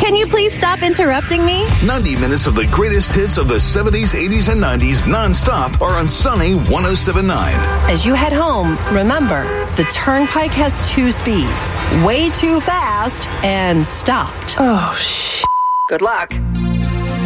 Can you please stop interrupting me? 90 minutes of the greatest hits of the 70s, 80s, and 90s nonstop are on Sunny 107.9. As you head home, remember, the Turnpike has 2 speeds. Way too fast and stopped. Oh, shit. Good luck.